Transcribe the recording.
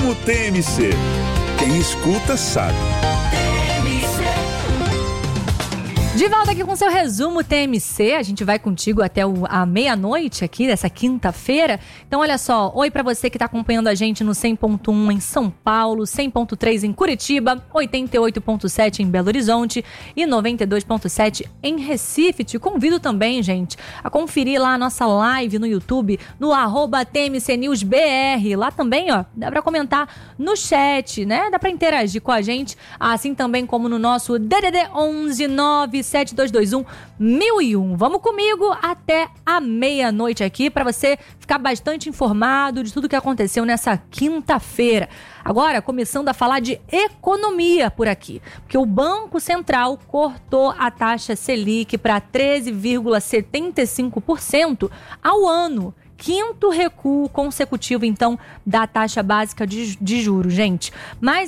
Resumo TMC. Quem escuta sabe. De volta aqui com seu resumo TMC, a gente vai contigo até a meia-noite aqui dessa quinta-feira. Então olha só, oi pra você que tá acompanhando a gente no 100.1 em São Paulo, 100.3 em Curitiba, 88.7 em Belo Horizonte e 92.7 em Recife. Te convido também, gente, a conferir lá a nossa live no YouTube, no @TMCNewsBR. Lá também, ó, dá pra comentar no chat, né? Dá pra interagir com a gente, assim também como no nosso DDD 11 97221-1001. Vamos comigo até a meia-noite aqui para você ficar bastante informado de tudo que aconteceu nessa quinta-feira. Agora, começando a falar de economia por aqui, porque o Banco Central cortou a taxa Selic para 13,75% ao ano. Quinto recuo consecutivo, então, da taxa básica de juros, gente. Mas